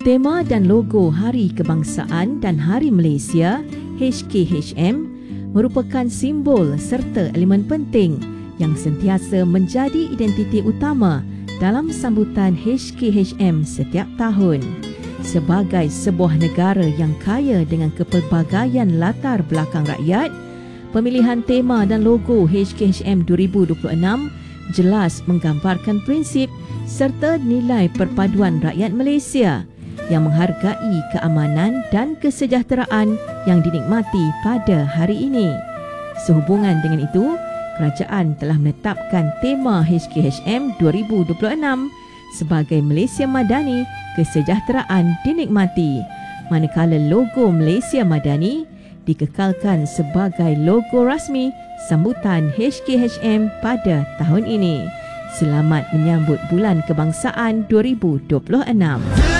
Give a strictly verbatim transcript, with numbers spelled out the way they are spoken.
Tema dan logo Hari Kebangsaan dan Hari Malaysia H K H M merupakan simbol serta elemen penting yang sentiasa menjadi identiti utama dalam sambutan H K H M setiap tahun. Sebagai sebuah negara yang kaya dengan kepelbagaian latar belakang rakyat, pemilihan tema dan logo H K H M dua ribu dua puluh enam jelas menggambarkan prinsip serta nilai perpaduan rakyat Malaysia yang menghargai keamanan dan kesejahteraan yang dinikmati pada hari ini. Sehubungan dengan itu, kerajaan telah menetapkan tema H K H M dua ribu dua puluh enam sebagai Malaysia Madani, kesejahteraan dinikmati, manakala logo Malaysia Madani dikekalkan sebagai logo rasmi sambutan H K H M pada tahun ini. Selamat menyambut Bulan Kebangsaan dua ribu dua puluh enam.